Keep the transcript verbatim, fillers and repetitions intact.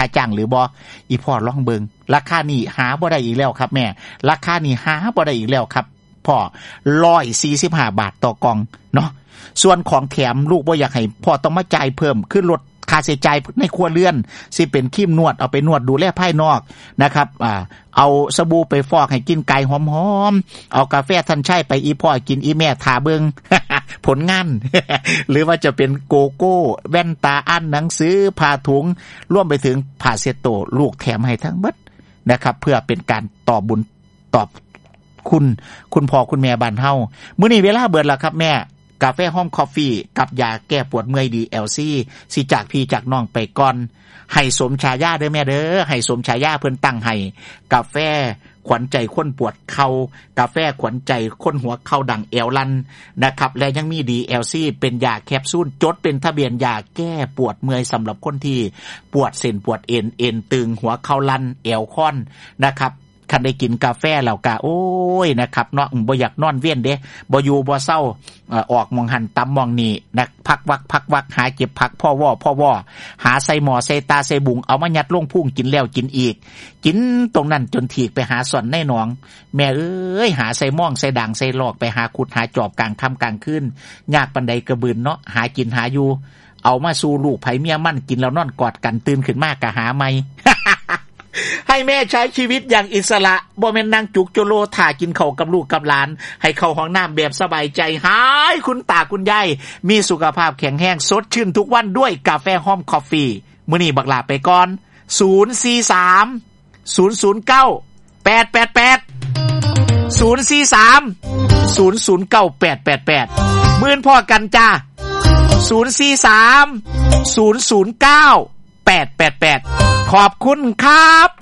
ค่าจ้างหรือบ่อีพ่อลองเบิ่งราคานี้หาบ่ได้อีกแล้วครับแม่ราคานี้หาบ่ได้อีกแล้วครับพ่อหนึ่งร้อยสี่สิบห้าบาทต่อกล่องเนาะส่วนของแถมลูกบ่อยากให้พ่อต้องมาจ่ายเพิ่มขึ้นลดค่าใช้จ่ายในครัวเรือนสิเป็นครีมนวดเอาไปนวดดูแลภายนอกนะครับอ่าเอาสบู่ไปฟอกให้กินไก่หอมๆเอากาแฟทันใช้ไปอีพ่อกินอีแม่ทาเบิง ผลงาน หรือว่าจะเป็นโกโก้แว่นตาอ่านหนังสือผ้าถุงรวมไปถึงผ้าเช็ดโต๊ะลูกแถมให้ทั้งหมดนะครับเพื่อเป็นการตอบบุญตอบคุณคุณพ่อคุณแม่บ้านเฮามื้อนี้เวลาเบิดแล้วครับแม่กาแฟหอมคอฟฟี่กับยาแก้ปวดเมื่อย ดี แอล ซี สิจากพี่จากน้องไปก่อนให้สมฉายาเด้อแม่เด้อให้สมฉายาเพิ่นตั้งให้กาแฟขวัญใจคนปวดเข่ากาแฟขวัญใจคนหัวเข่าดังเอวลันนะครับและยังมี ดี แอล ซี เป็นยาแคปซูลจดเป็นทะเบียนยาแก้ปวดเมื่อยสำหรับคนที่ปวดเส้นปวดเอ็นเอ็นตึงหัวเข่าลันเอวค่อนนะครับคันได้กินกาแฟแล้วก็โอ้ยนะครับเนาะบ่อยากนอนเวียนเด้บ่อยู่บ่เศร้าออกมองหันตำมองนี่นักพักวักพักวักหาเก็บผักพ่อว่อพ่อว่อหาใส่หม้อใส่ตาใส่บุงเอามายัดลงพุงกินแล้วกินอีกกินตรงนั้นจนถีกไปหาส่วนในหนองแม่เอ้ยหาใส่ม่องใส่ด่างใส่ลอกไปหาขุดหาจอบกลางค่ำกลางคืนยากปานใดกระบืนเนาะหากินหาอยู่เอามาสู่ลูกไผเมียมั่นกินแล้วนอนกอดกันตื่นขึ้นมากะหาใหม่ ให้แม่ใช้ชีวิตอย่างอิสระบ่แม่นนั่งจุกโจโลถ่ากินข้าวกับลูกกับหลานให้เข้าห้องน้ำแบบสบายใจหายคุณตาคุณยายมีสุขภาพแข็งแรงสดชื่นทุกวันด้วยกาแฟหอมคอฟฟี่มื้อนี้บักลาไปก่อนศูนย์ สี่ สาม ศูนย์ ศูนย์ เก้า แปด แปด แปด ศูนย์ สี่ สาม ศูนย์ ศูนย์ เก้า แปด แปด แปดมื้อนพ่อกันจ้าศูนย์ สี่ สาม ศูนย์ ศูนย์ เก้า แปด แปด แปดขอบคุณครับ